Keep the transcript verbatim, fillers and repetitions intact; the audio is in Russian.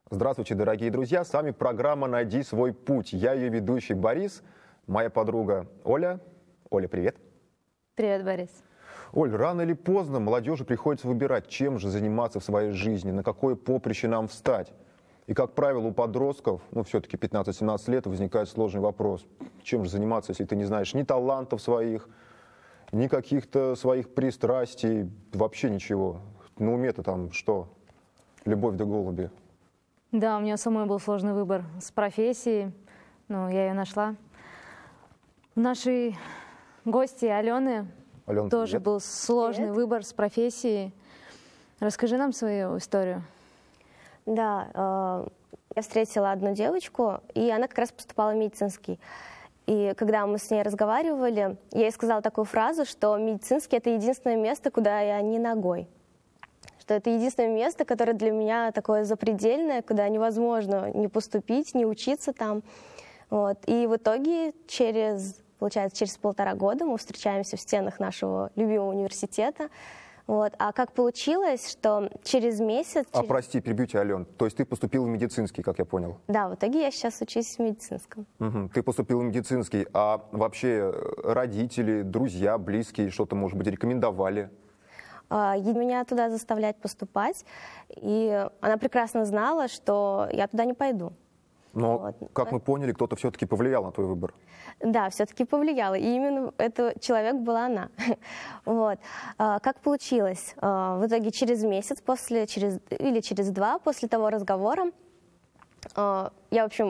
Здравствуйте, дорогие друзья, с вами программа «Найди свой путь». Я ее ведущий Борис, моя подруга Оля. Оля, привет. Привет, Борис. Оль, рано или поздно молодежи приходится выбирать, чем же заниматься в своей жизни, на какое поприще нам встать. И, как правило, у подростков, ну, все-таки пятнадцать-семнадцать лет, возникает сложный вопрос. Чем же заниматься, если ты не знаешь ни талантов своих, ни каких-то своих пристрастий, вообще ничего. На уме-то там что? Любовь да голуби. Да, у меня самой был сложный выбор с профессией, но я ее нашла. У нашей гости Алены Алена, тоже привет. был сложный Привет. выбор с профессией. Расскажи нам свою историю. Да, э, я встретила одну девочку, и она как раз поступала в медицинский. И когда мы с ней разговаривали, я ей сказала такую фразу, что медицинский — это единственное место, куда я не ногой. Что это единственное место, которое для меня такое запредельное, куда невозможно не поступить, не учиться там. Вот. И в итоге через, получается, через полтора года мы встречаемся в стенах нашего любимого университета. Вот. А как получилось, что через месяц... А через... прости, перебью тебя, Ален. То есть ты поступил в медицинский, как я понял? Да, в итоге я сейчас учусь в медицинском. Угу. Ты поступил в медицинский, а вообще родители, друзья, близкие что-то, может быть, рекомендовали? А, и меня туда заставлять поступать, и она прекрасно знала, что я туда не пойду. Но, Вот. как мы поняли, кто-то все-таки повлиял на твой выбор. Да, все-таки повлияла, и именно этот человек была она. Вот. А, как получилось? А, в итоге через месяц после, через, или через два после того разговора а, я, в общем,